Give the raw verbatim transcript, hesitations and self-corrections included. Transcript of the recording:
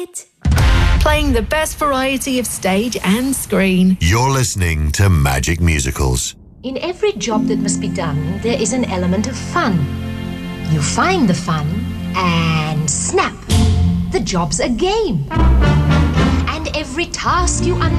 Playing the best variety of stage and screen. You're listening to Magic Musicals. In every job that must be done, there is an element of fun. You find the fun, and snap! The job's a game. And every task you undertake